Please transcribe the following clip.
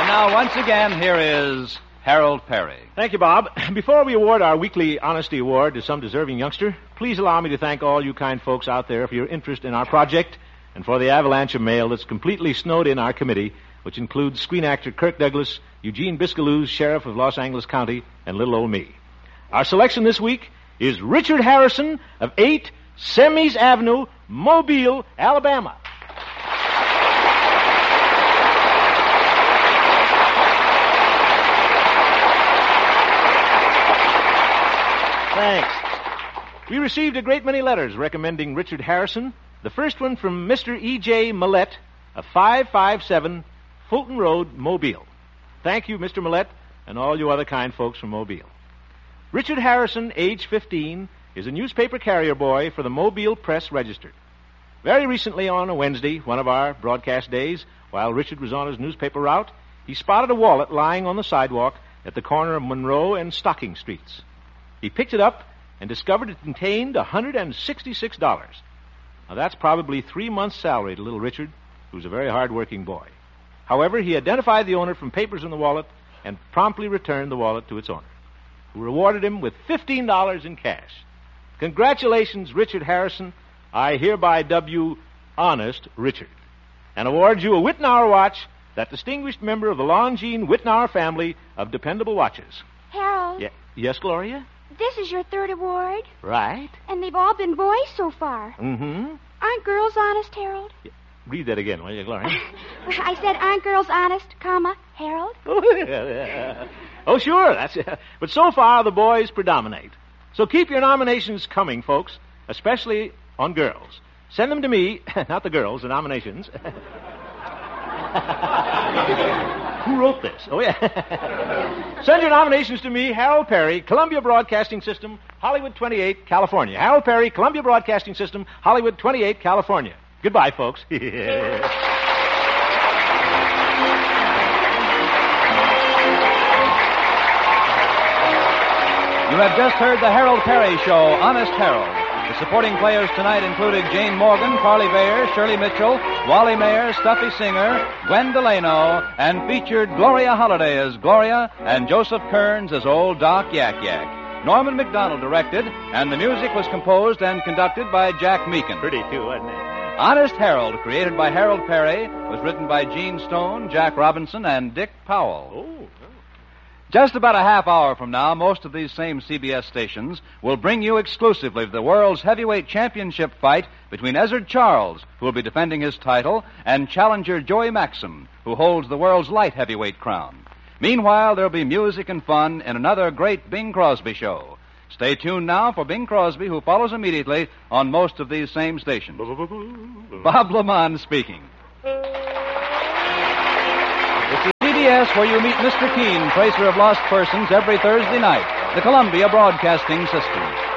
now, once again, here is Harold Perry. Thank you, Bob. Before we award our weekly Honesty Award to some deserving youngster, please allow me to thank all you kind folks out there for your interest in our project and for the avalanche of mail that's completely snowed in our committee, which includes screen actor Kirk Douglas, Eugene Biscalou, Sheriff of Los Angeles County, and little old me. Our selection this week is Richard Harrison of 8 Semis Avenue, Mobile, Alabama. Thanks. We received a great many letters recommending Richard Harrison. The first one from Mr. E.J. Millette of 557 Fulton Road, Mobile. Thank you, Mr. Millette, and all you other kind folks from Mobile. Richard Harrison, age 15, is a newspaper carrier boy for the Mobile Press Register. Very recently on a Wednesday, one of our broadcast days, while Richard was on his newspaper route, he spotted a wallet lying on the sidewalk at the corner of Monroe and Stocking Streets. He picked it up and discovered it contained $166. Now, that's probably 3 months' salary to little Richard, who's a very hard-working boy. However, he identified the owner from papers in the wallet and promptly returned the wallet to its owner, who rewarded him with $15 in cash. Congratulations, Richard Harrison. I hereby dub you Honest Richard, and award you a Whitnauer watch, that distinguished member of the Longines Whitnauer family of dependable watches. Harold. Yes, Gloria? This is your third award. Right. And they've all been boys so far. Mm-hmm. Aren't girls honest, Harold? Read that again, will you, Gloria? I said, aren't girls honest, Harold? Oh, sure. That's it. But so far, the boys predominate. So keep your nominations coming, folks, especially on girls. Send them to me, not the girls, the nominations. Who wrote this? Oh, yeah. Send your nominations to me, Harold Perry, Columbia Broadcasting System, Hollywood 28, California. Harold Perry, Columbia Broadcasting System, Hollywood 28, California. Goodbye, folks. You have just heard the Harold Perry Show, Honest Harold. The supporting players tonight included Jane Morgan, Carly Bayer, Shirley Mitchell, Wally Mayer, Stuffy Singer, Gwen Delano, and featured Gloria Holliday as Gloria and Joseph Kearns as Old Doc Yak Yak. Norman McDonald directed, and the music was composed and conducted by Jack Meakin. Pretty too, wasn't it? Honest Harold, created by Harold Perry, was written by Gene Stone, Jack Robinson, and Dick Powell. Oh. Just about a half hour from now, most of these same CBS stations will bring you exclusively the world's heavyweight championship fight between Ezzard Charles, who will be defending his title, and challenger Joey Maxim, who holds the world's light heavyweight crown. Meanwhile, there'll be music and fun in another great Bing Crosby show. Stay tuned now for Bing Crosby, who follows immediately on most of these same stations. Bob Lamont speaking. CBS, where you meet Mr. Keene, tracer of lost persons, every Thursday night. The Columbia Broadcasting System.